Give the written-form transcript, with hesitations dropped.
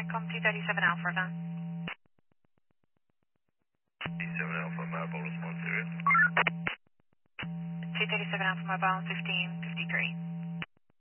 Micom 237 Alpha event. 37 Alpha Mobile response area. 237 Alpha Mobile 1553.